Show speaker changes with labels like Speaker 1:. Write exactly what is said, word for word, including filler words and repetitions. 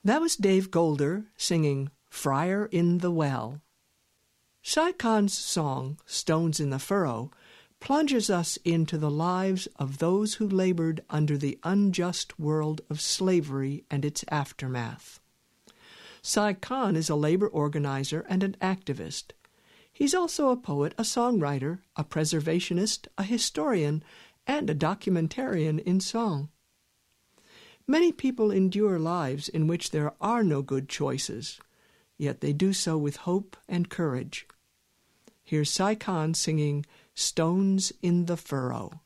Speaker 1: That was Dave Golder singing Friar in the Well. Shai Khan's song, Stones in the Furrow, plunges us into the lives of those who labored under the unjust world of slavery and its aftermath. Shai Khan is a labor organizer and an activist. He's also a poet, a songwriter, a preservationist, a historian, and a documentarian in song. Many people endure lives in which there are no good choices, yet they do so with hope and courage. Here's Shai Khan singing Stones in the Furrow.